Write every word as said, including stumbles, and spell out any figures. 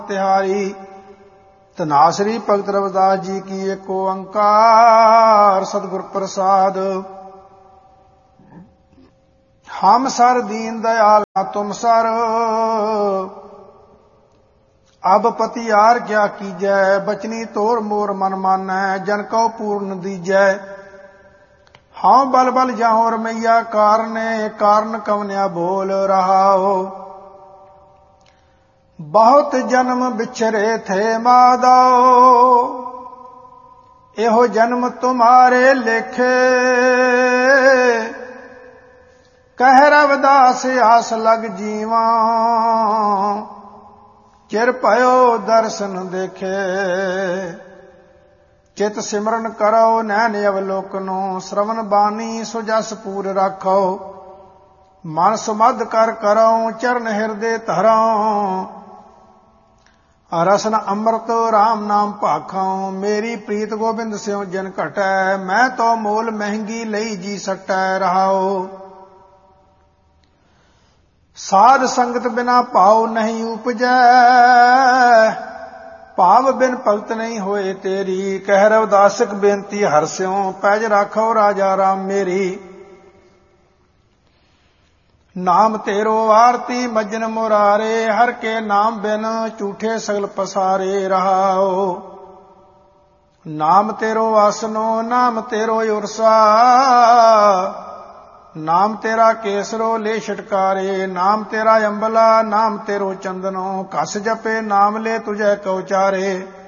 तिहारी। धनासरी भगत रविदास जी की एक ओंकार सतगुर प्रसाद। हम सर दीन दयाल तुम सर, अब पतियार क्या कीजै। बचनी तोर मोर मन मानै, जन कौ पूर्ण दीजै। हाँ बल बल जाऊं रमैया कारने, कारण कवन्या बोल रहा हो। बहुत जन्म बिछरे थे माधव, एहो जन्म तुम्हारे लेखे। कह रविदास आस लग जीवा, चिर भयो दर्शन देखे। चित सिमरन करो नैन अवलोकनो, श्रवण बानी सो जस पूर राखो। मन सुमध कर करो चरण हृदय धरो, रसन अमृत राम नाम भाखौ। मेरी प्रीत गोबिंद स्यों जन घटै, मैं तो मोल महंगी लई जी सटै रहाओ। साध संगत बिना भाव नहीं उपजै, भाव बिन भगत नहीं होए तेरी। कह रविदासक बेनती हर स्यों, पैज राखो राजा राम मेरी। नाम तेरो आरती मज्जन मुरारे, हर के नाम बिन झूठे सगल पसारे रहाओ। नाम तेरो आसनो नाम तेरो उरसा, नाम तेरा केसरो ले छटकारे। नाम तेरा अंबला नाम तेरो चंदनो, कस जपे नाम ले तुझे कौचारे।